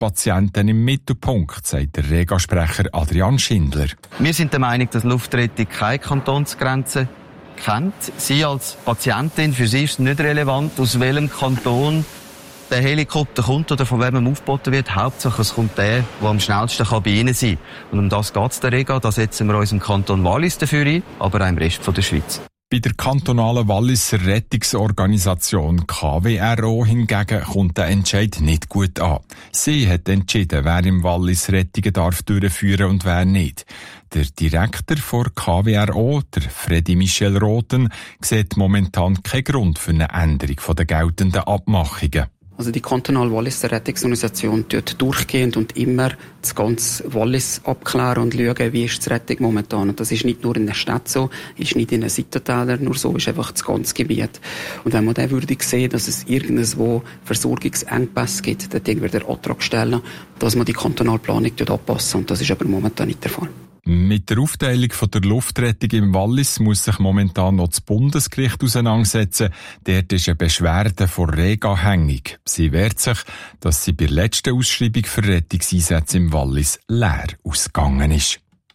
Patienten im Mittelpunkt, sagt der Rega-Sprecher Adrian Schindler. Wir sind der Meinung, dass Luftrettung keine Kantonsgrenze kennt. Sie als Patientin, für sie ist es nicht relevant, aus welchem Kanton der Helikopter kommt oder von wem er aufgeboten wird. Hauptsache es kommt der am schnellsten bei Ihnen sein kann. Und um das geht es der Rega. Da setzen wir uns im Kanton Wallis dafür ein, aber auch im Rest der Schweiz. Bei der kantonalen Walliser Rettungsorganisation KWRO hingegen kommt der Entscheid nicht gut an. Sie hat entschieden, wer im Wallis Rettungen durchführen darf und wer nicht. Der Direktor der KWRO, der Freddy Michel Roten, sieht momentan keinen Grund für eine Änderung der geltenden Abmachungen. Also die kantonale Walliser Rettungsorganisation tut durchgehend und immer das ganze Wallis abklären und schauen, wie ist die Rettung momentan. Und das ist nicht nur in der Stadt so, ist nicht in den Seitentälern nur so, ist einfach das ganze Gebiet. Und wenn man dann würde sehen, dass es irgendwo Versorgungsengpässe gibt, dann würde der Antrag stellen, dass man die kantonale Planung anpassen. Und das ist aber momentan nicht der Fall. Mit der Aufteilung der Luftrettung im Wallis muss sich momentan noch das Bundesgericht auseinandersetzen. Dort ist eine Beschwerde vor Rega hängig. Sie wehrt sich, dass sie bei der letzten Ausschreibung für Rettungseinsätze im Wallis leer ausgegangen ist.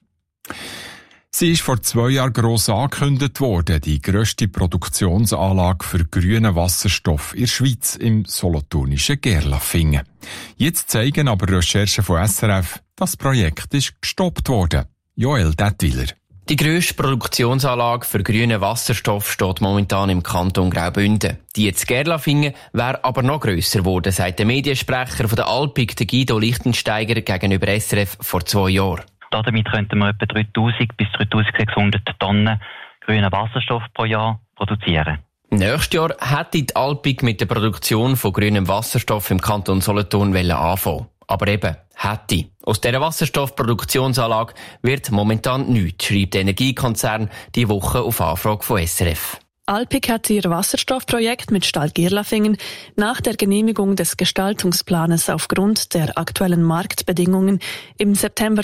Sie ist vor 2 Jahren gross angekündigt worden, die grösste Produktionsanlage für grünen Wasserstoff in der Schweiz im solothurnischen Gerlafingen. Jetzt zeigen aber Recherchen von SRF, das Projekt ist gestoppt worden. Joel Dettwiler. Die grösste Produktionsanlage für grünen Wasserstoff steht momentan im Kanton Graubünden. Die in Gerlafingen wäre aber noch grösser geworden, sagt der Mediensprecher von der Alpic, der Guido Lichtensteiger, gegenüber SRF vor 2 Jahren. Damit könnten wir etwa 3000 bis 3600 Tonnen grünen Wasserstoff pro Jahr produzieren. Nächstes Jahr hätte die Alpic mit der Produktion von grünem Wasserstoff im Kanton Solothurn anfangen. Aber eben, hätte. Aus dieser Wasserstoffproduktionsanlage wird momentan nichts, schreibt der Energiekonzern diese Woche auf Anfrage von SRF. Alpic hat ihr Wasserstoffprojekt mit Stahl Gerlafingen nach der Genehmigung des Gestaltungsplanes aufgrund der aktuellen Marktbedingungen im September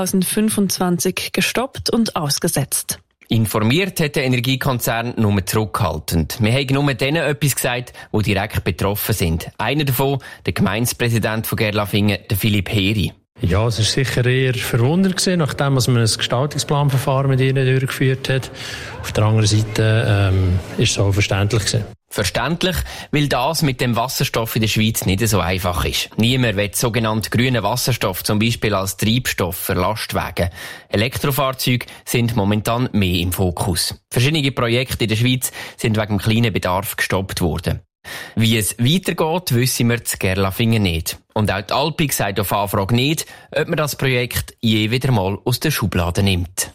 2025 gestoppt und ausgesetzt. Informiert hat der Energiekonzern nur zurückhaltend. Wir haben nur denen etwas gesagt, die direkt betroffen sind. Einer davon, der Gemeindepräsident von Gerlafingen, der Philipp Heri. Ja, es war sicher eher verwundernd gewesen, nachdem man ein Gestaltungsplanverfahren mit ihnen durchgeführt hat. Auf der anderen Seite ist es auch verständlich gewesen. Verständlich, weil das mit dem Wasserstoff in der Schweiz nicht so einfach ist. Niemand will sogenannten grünen Wasserstoff, zum Beispiel als Treibstoff für Lastwagen. Elektrofahrzeuge sind momentan mehr im Fokus. Verschiedene Projekte in der Schweiz sind wegen dem kleinen Bedarf gestoppt worden. Wie es weitergeht, wissen wir zu Gerlafingen nicht. Und auch die Alpic sagt auf Anfrage nicht, ob man das Projekt je wieder mal aus der Schublade nimmt.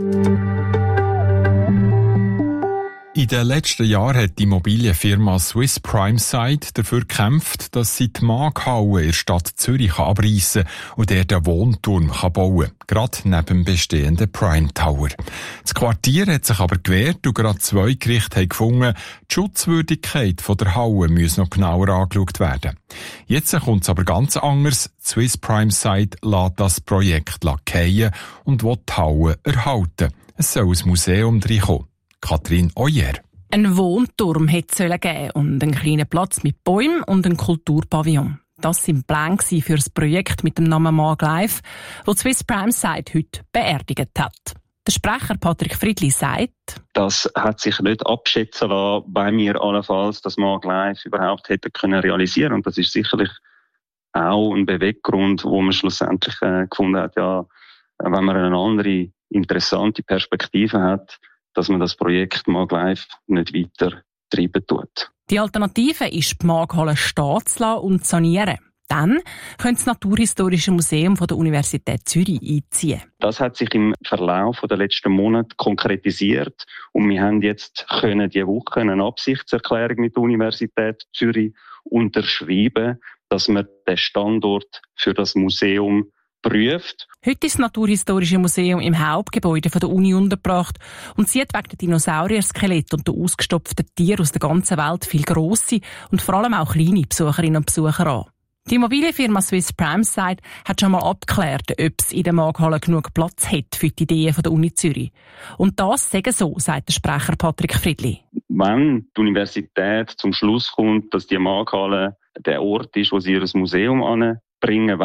In den letzten Jahren hat die Immobilienfirma Swiss Prime Site dafür gekämpft, dass sie die Maaghalle in der Stadt Zürich abreißen und dort einen Wohnturm bauen kann. Gerade neben dem bestehenden Prime Tower. Das Quartier hat sich aber gewehrt und gerade 2 Gerichte haben gefunden, die Schutzwürdigkeit der Halle muss noch genauer angeschaut werden. Jetzt kommt es aber ganz anders. Swiss Prime Site lässt das Projekt fallen und will die Halle erhalten. Es soll ein Museum reinkommen. Katrin Oyer. Ein Wohnturm hätte es geben und einen kleinen Platz mit Bäumen und ein Kulturpavillon. Das waren Pläne für das Projekt mit dem Namen Maag Live, das Swiss Prime Site heute beerdigt hat. Der Sprecher Patrick Friedli sagt, das hat sich nicht abschätzen lassen, wenn wir allenfalls das Maag Live überhaupt hätten können realisieren. Und das ist sicherlich auch ein Beweggrund, wo man schlussendlich gefunden hat, ja, wenn man eine andere interessante Perspektive hat, dass man das Projekt Maag Live nicht weiter treiben tut. Die Alternative ist, die Maaghalle stehen zu lassen und zu sanieren. Dann könnte das Naturhistorische Museum der Universität Zürich einziehen. Das hat sich im Verlauf der letzten Monate konkretisiert und wir haben jetzt diese Woche eine Absichtserklärung mit der Universität Zürich unterschrieben, dass wir den Standort für das Museum prüft. Heute ist das Naturhistorische Museum im Hauptgebäude der Uni untergebracht und zieht wegen der Dinosaurier-Skelette und der ausgestopften Tiere aus der ganzen Welt viel grosse und vor allem auch kleine Besucherinnen und Besucher an. Die Immobilienfirma Swiss Prime Site hat schon mal abgeklärt, ob es in der Maaghalle genug Platz hat für die Ideen der Uni Zürich. Und das sagen so, sagt der Sprecher Patrick Friedli. Wenn die Universität zum Schluss kommt, dass die Maaghalle der Ort ist, wo sie ihr Museum anbringen,